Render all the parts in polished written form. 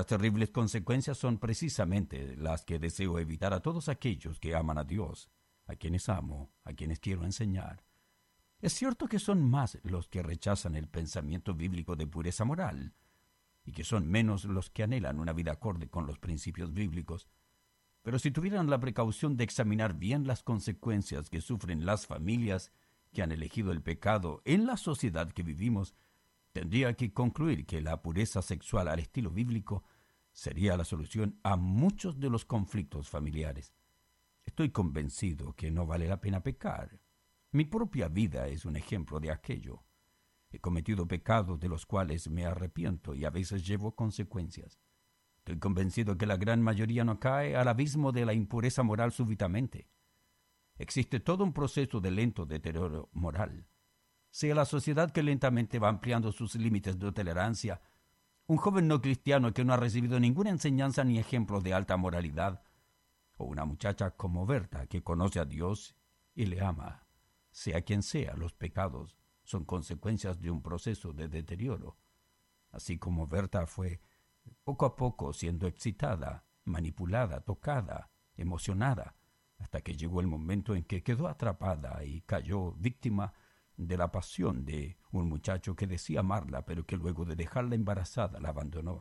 Las terribles consecuencias son precisamente las que deseo evitar a todos aquellos que aman a Dios, a quienes amo, a quienes quiero enseñar. Es cierto que son más los que rechazan el pensamiento bíblico de pureza moral, y que son menos los que anhelan una vida acorde con los principios bíblicos. Pero si tuvieran la precaución de examinar bien las consecuencias que sufren las familias que han elegido el pecado en la sociedad que vivimos, tendría que concluir que la pureza sexual al estilo bíblico sería la solución a muchos de los conflictos familiares. Estoy convencido que no vale la pena pecar. Mi propia vida es un ejemplo de aquello. He cometido pecados de los cuales me arrepiento y a veces llevo consecuencias. Estoy convencido que la gran mayoría no cae al abismo de la impureza moral súbitamente. Existe todo un proceso de lento deterioro moral. Sea la sociedad que lentamente va ampliando sus límites de tolerancia, un joven no cristiano que no ha recibido ninguna enseñanza ni ejemplo de alta moralidad, o una muchacha como Berta que conoce a Dios y le ama. Sea quien sea, los pecados son consecuencias de un proceso de deterioro. Así como Berta fue poco a poco siendo excitada, manipulada, tocada, emocionada, hasta que llegó el momento en que quedó atrapada y cayó víctima de la pasión de un muchacho que decía amarla, pero que luego de dejarla embarazada la abandonó.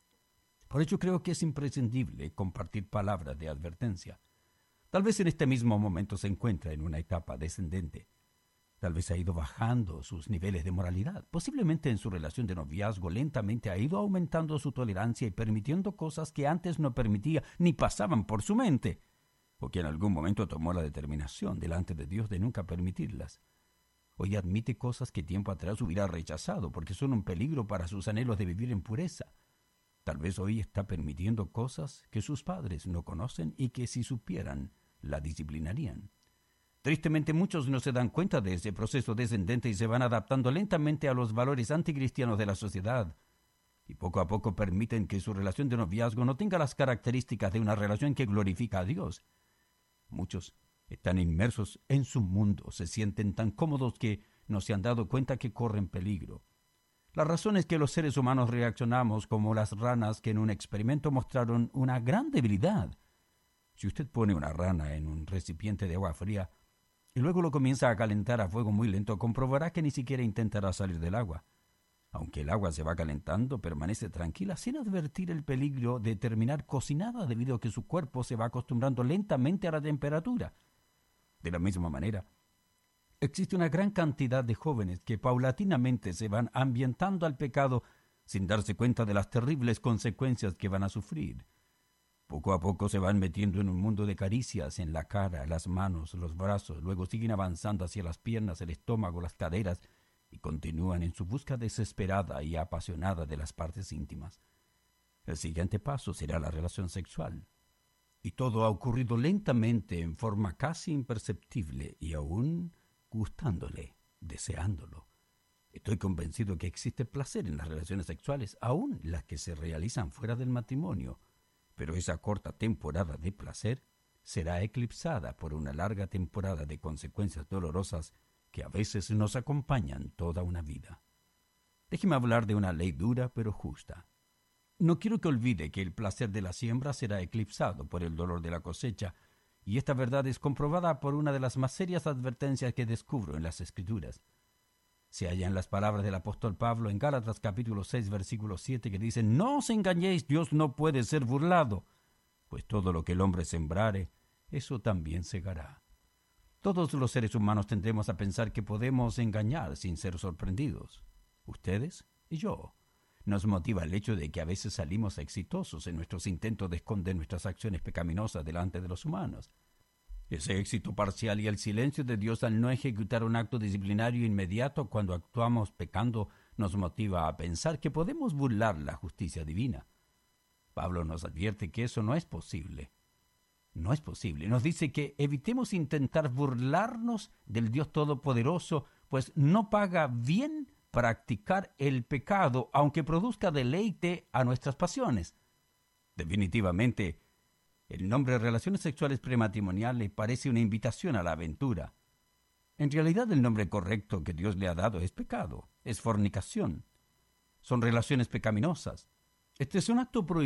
Por ello creo que es imprescindible compartir palabras de advertencia. Tal vez en este mismo momento se encuentra en una etapa descendente. Tal vez ha ido bajando sus niveles de moralidad. Posiblemente en su relación de noviazgo lentamente ha ido aumentando su tolerancia y permitiendo cosas que antes no permitía ni pasaban por su mente, o que en algún momento tomó la determinación delante de Dios de nunca permitirlas. Hoy admite cosas que tiempo atrás hubiera rechazado porque son un peligro para sus anhelos de vivir en pureza. Tal vez hoy está permitiendo cosas que sus padres no conocen y que si supieran, la disciplinarían. Tristemente muchos no se dan cuenta de ese proceso descendente y se van adaptando lentamente a los valores anticristianos de la sociedad. Y poco a poco permiten que su relación de noviazgo no tenga las características de una relación que glorifica a Dios. Muchos están inmersos en su mundo, se sienten tan cómodos que no se han dado cuenta que corren peligro. La razón es que los seres humanos reaccionamos como las ranas que en un experimento mostraron una gran debilidad. Si usted pone una rana en un recipiente de agua fría y luego lo comienza a calentar a fuego muy lento, comprobará que ni siquiera intentará salir del agua. Aunque el agua se va calentando, permanece tranquila sin advertir el peligro de terminar cocinada debido a que su cuerpo se va acostumbrando lentamente a la temperatura. De la misma manera, existe una gran cantidad de jóvenes que paulatinamente se van ambientando al pecado sin darse cuenta de las terribles consecuencias que van a sufrir. Poco a poco se van metiendo en un mundo de caricias en la cara, las manos, los brazos, luego siguen avanzando hacia las piernas, el estómago, las caderas y continúan en su búsqueda desesperada y apasionada de las partes íntimas. El siguiente paso será la relación sexual. Y todo ha ocurrido lentamente, en forma casi imperceptible y aún gustándole, deseándolo. Estoy convencido que existe placer en las relaciones sexuales, aún las que se realizan fuera del matrimonio, pero esa corta temporada de placer será eclipsada por una larga temporada de consecuencias dolorosas que a veces nos acompañan toda una vida. Déjeme hablar de una ley dura pero justa. No quiero que olvide que el placer de la siembra será eclipsado por el dolor de la cosecha, y esta verdad es comprobada por una de las más serias advertencias que descubro en las Escrituras. Se halla en las palabras del apóstol Pablo en Gálatas capítulo 6, versículo 7, que dice: «No os engañéis, Dios no puede ser burlado, pues todo lo que el hombre sembrare, eso también segará». Todos los seres humanos tendremos a pensar que podemos engañar sin ser sorprendidos. Ustedes y yo. Nos motiva el hecho de que a veces salimos exitosos en nuestros intentos de esconder nuestras acciones pecaminosas delante de los humanos. Ese éxito parcial y el silencio de Dios al no ejecutar un acto disciplinario inmediato cuando actuamos pecando nos motiva a pensar que podemos burlar la justicia divina. Pablo nos advierte que eso no es posible. No es posible. Nos dice que evitemos intentar burlarnos del Dios Todopoderoso, pues no paga bien practicar el pecado, aunque produzca deleite a nuestras pasiones. Definitivamente, el nombre relaciones sexuales prematrimoniales parece una invitación a la aventura. En realidad, el nombre correcto que Dios le ha dado es pecado, es fornicación. Son relaciones pecaminosas. Este es un acto prohibido